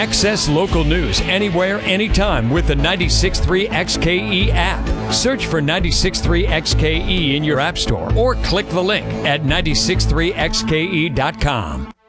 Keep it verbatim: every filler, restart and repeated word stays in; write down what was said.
Access local news anywhere, anytime with the ninety-six point three X K E app. Search for ninety-six point three X K E in your app store or click the link at nine six three X K E dot com.